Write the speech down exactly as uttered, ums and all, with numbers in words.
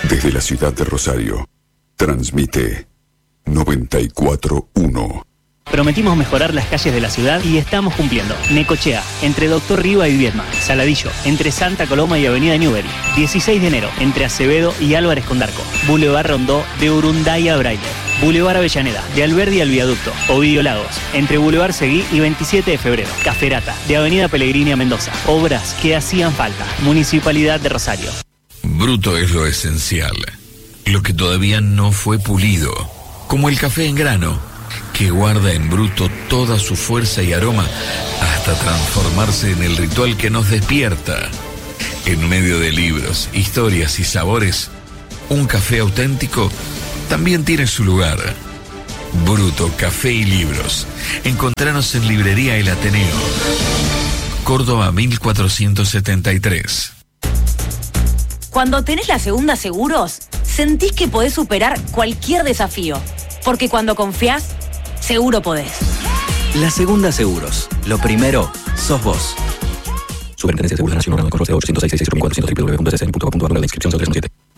Desde la ciudad de Rosario, transmite noventa y cuatro punto uno. Prometimos mejorar las calles de la ciudad y estamos cumpliendo. Necochea, entre Doctor Riva y Viedma. Saladillo, entre Santa Coloma y Avenida Newbery. dieciséis de enero, entre Acevedo y Álvarez Condarco. Boulevard Rondó, de Urunday a Braille. Boulevard Avellaneda, de Alberdi al Viaducto. Ovidio Lagos, entre Boulevard Seguí y veintisiete de febrero. Caferata, de Avenida Pellegrini a Mendoza. Obras que hacían falta. Municipalidad de Rosario. Bruto es lo esencial, lo que todavía no fue pulido, como el café en grano, que guarda en bruto toda su fuerza y aroma hasta transformarse en el ritual que nos despierta. En medio de libros, historias y sabores, un café auténtico también tiene su lugar. Bruto, café y libros. Encontranos en Librería El Ateneo, Córdoba mil cuatrocientos setenta y tres. Cuando tenés la Segunda Seguros, sentís que podés superar cualquier desafío. Porque cuando confiás, seguro podés. La Segunda Seguros. Lo primero, sos vos. Superintendencia de Seguros Nacional, ochocientos seis, seiscientos seis, cuatrocientos, w w w punto s s n punto co punto a r. La inscripción se siete.